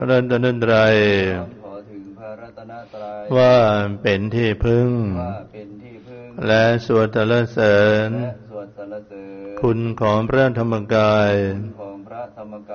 รัตนตรัยขอถึงพระรัตนตรัยว่าเป็นที่พึ่งและสวดสรรเสริญคุณของพระธรรมกาย